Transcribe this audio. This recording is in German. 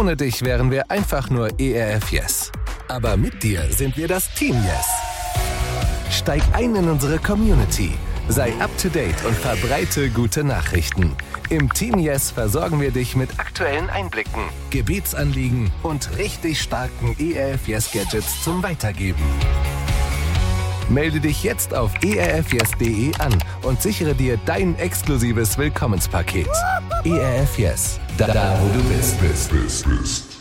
Ohne dich wären wir einfach nur ERF Yes. Aber mit dir sind wir das Team Yes. Steig ein in unsere Community. Sei up to date und verbreite gute Nachrichten. Im Team Yes versorgen wir dich mit aktuellen Einblicken, Gebetsanliegen und richtig starken ERF Yes Gadgets zum Weitergeben. Melde dich jetzt auf erfyes.de an und sichere dir dein exklusives Willkommenspaket. ERF Yes, da wo du bist.